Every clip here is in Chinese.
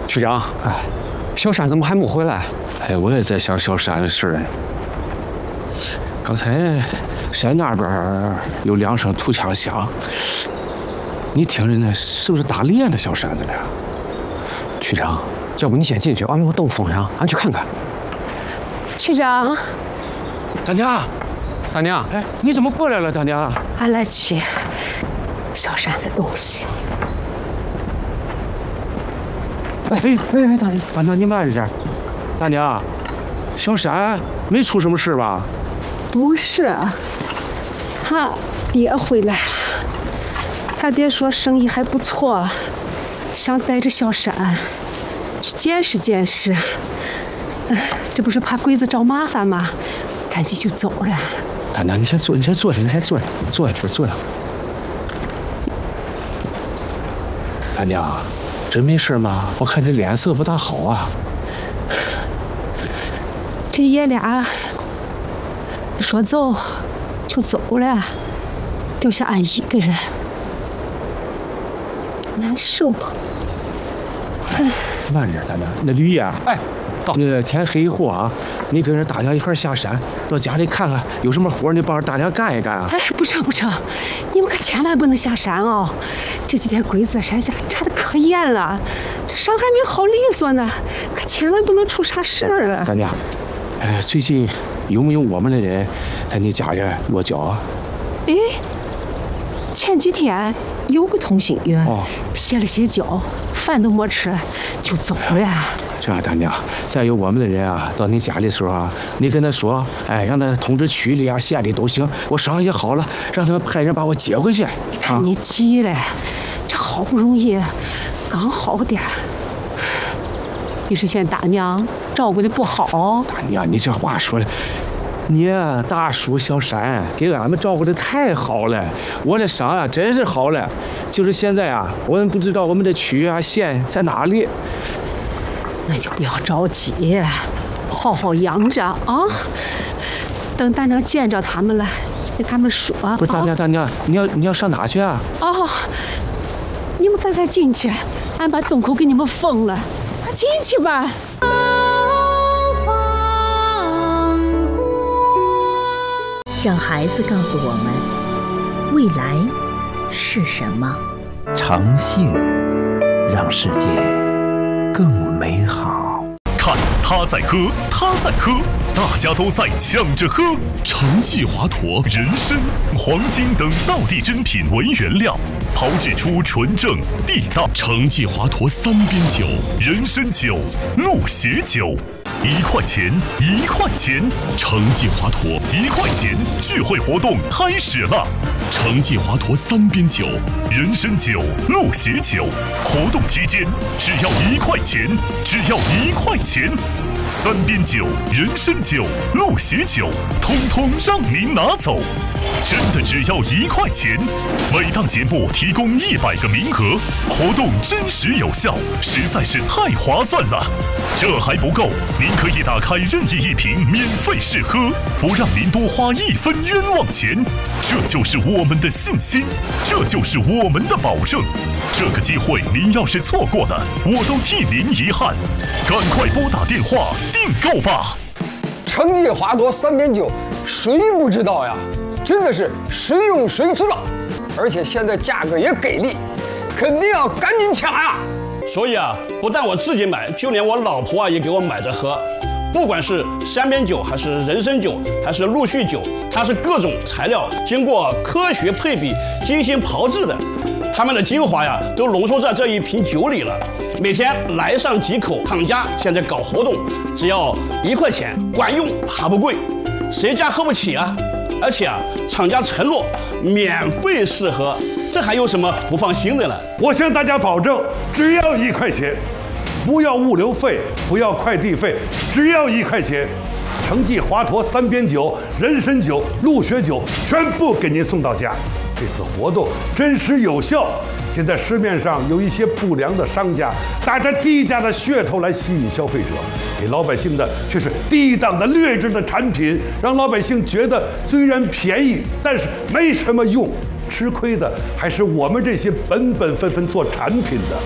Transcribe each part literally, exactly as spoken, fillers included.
局长，哎，小山怎么还没回来？ 哎，我也在想小山的事呢。刚才山那边有两声土枪响，你听着呢，是不是打猎呢？小山子俩。 局长，要不你先进去，俺们有兜风上，俺去看看。 局长， 大娘， 大娘， 哎，你怎么过来了，大娘？ 俺来取小山子东西。 哎哎哎哎，大娘，大娘你慢着点。大娘，小山没出什么事吧？ 不是，他爹回来了。他爹说生意还不错，想带着小山去见识见识。这不是怕鬼子找麻烦吗？赶紧就走了。 大娘，你先坐，你先坐下，你先坐下，坐下，坐下。大娘，真没事吗？我看这脸色不大好啊。 这爷俩说走就走了，留下俺一个人，难受。 哎，慢点，大娘。那驴呀，哎，到那天黑以后啊，你跟着大娘一块下山，到家里看看有什么活，你帮着大娘干一干啊。 哎，不成不成，你们可千万不能下山哦！这几天鬼子在山下查的可严了，这伤还没好利索呢，可千万不能出啥事儿了。 大娘，哎，最近有没有我们的人在你家里落脚啊？ 哎，前几天有个同心圆， 哦， 歇了歇脚，饭都没吃就走了。 这样，大娘，再有我们的人啊，到你家里的时候啊，你跟他说，哎，让他通知区里啊、县里都行，我伤也好了，让他们派人把我接回去。 看你急了，这好不容易刚好点，你是嫌大娘照顾的不好？ 大娘，你这话说的，你啊，大叔小山给俺们照顾的太好了，我的伤啊真是好了，就是现在啊，我们不知道我们的区啊县在哪里。 那就不要着急，好好养着啊！等大娘见着他们了，给他们说。 不是大娘，大娘，你要你要上哪去啊？ 哦，你们赶快进去，俺把洞口给你们封了，快进去吧。 让孩子告诉我们，未来是什么？ 诚信让世界更美好。 看他在喝，他在喝，大家都在抢着喝。橙记华佗、人参、黄金等道地珍品为原料，炮制出纯正地道橙记华佗三边酒、人参酒、鹿血酒。一块钱，一块钱，橙记华佗一块钱聚会活动开始了！橙记华佗三边酒、人参酒、鹿血酒，活动期间只要一块钱，只要一块钱，三边酒、人参酒、鹿血酒，通通让您拿走，真的只要一块钱。每档节目提供一百个名额，活动真实有效，实在是太划算了。这还不够，您可以打开任意一瓶免费试喝，不让您多花一分冤枉钱。这就是我们的信心，这就是我们的保证。这个机会您要是错过了，我都替您遗憾。赶快拨打电话订购吧！ 橙记华佗三边酒，谁不知道呀？真的是谁用谁知道，而且现在价格也给力，肯定要赶紧抢呀！ 所以啊，不但我自己买，就连我老婆啊也给我买着喝。不管是三边酒，还是人参酒，还是陆续酒，它是各种材料经过科学配比、精心炮制的，它们的精华呀都浓缩在这一瓶酒里了。每天来上几口，厂家现在搞活动，只要一块钱，管用还不贵，谁家喝不起啊？而且啊，厂家承诺免费试喝，这还有什么不放心的呢？ 我向大家保证，只要一块钱，不要物流费，不要快递费，只要一块钱。橙记华佗三边酒、人参酒、鹿血酒全部给您送到家。这次活动真实有效。现在市面上有一些不良的商家打着低价的噱头来吸引消费者，给老百姓的却是低档的劣质的产品，让老百姓觉得虽然便宜，但是没什么用。吃亏的还是我们这些本本分分做产品的。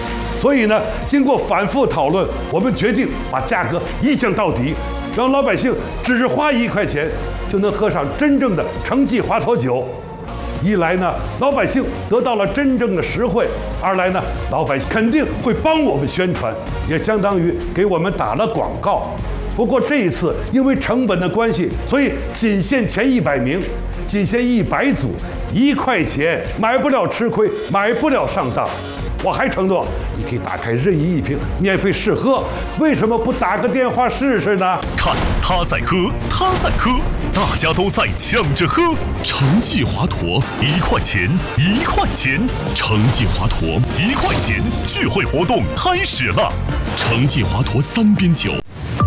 所以呢，经过反复讨论，我们决定把价格一降到底，让老百姓只花一块钱就能喝上真正的成记华佗酒。一来呢，老百姓得到了真正的实惠；二来呢，老百姓肯定会帮我们宣传，也相当于给我们打了广告。不过这一次因为成本的关系，所以仅限前一百名，仅限一百组，一块钱买不了吃亏，买不了上当。我还承诺，你可以打开任意一瓶免费试喝，为什么不打个电话试试呢？ 看他在喝，他在喝，大家都在抢着喝。成记华佗一块钱，一块钱，成记华佗一块钱，聚会活动开始了。成记华佗三边酒。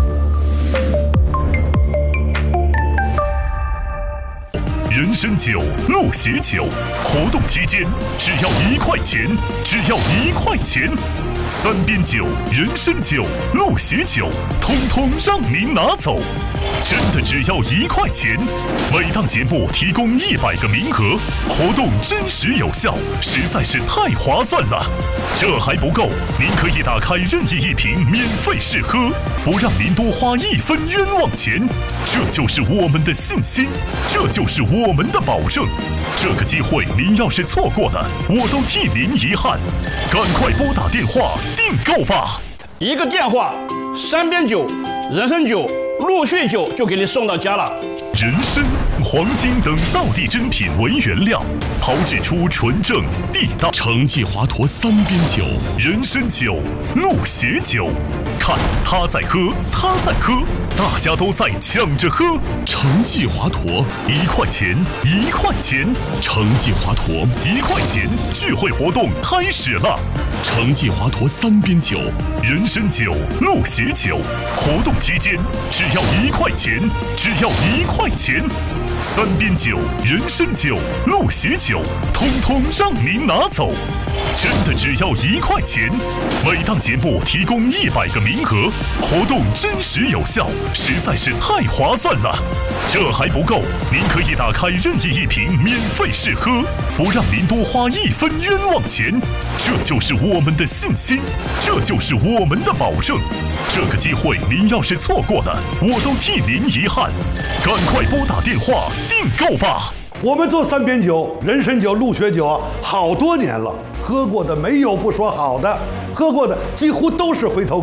人参酒、鹿血酒，活动期间只要一块钱，只要一块钱。三边酒、人参酒、鹿血酒，通通让您拿走，真的只要一块钱。每档节目提供一百个名额，活动真实有效，实在是太划算了。这还不够，您可以打开任意一瓶免费试喝，不让您多花一分冤枉钱。这就是我们的信心，这就是我们的保证。这个机会您要是错过了，我都替您遗憾。赶快拨打电话订购吧！ 一个电话，三边酒、人参酒、鹿血酒就给你送到家了。 人参、黄金等道地珍品为原料，炮制出纯正地道成记华佗三边酒、人参酒、鹿血酒。看他在喝，他在喝，大家都在抢着喝。成记华佗一块钱，一块钱，成记华佗一块钱，聚会活动开始了。成记华佗三边酒、人参酒、鹿血酒，活动期间只要一块钱，只要一块钱。三边酒、人参酒、鹿血酒，通通让您拿走，真的只要一块钱。每档节目提供一百个名额，活动真实有效，实在是太划算了。这还不够，您可以打开任意一瓶免费试喝，不让您多花一分冤枉钱。这就是我们的信心，这就是我们的保证。这个机会您要是错过了，我都替您遗憾。赶快拨打电话订购吧！ 我们做三边酒、人参酒、鹿血酒啊，好多年了，喝过的没有不说好的，喝过的几乎都是回头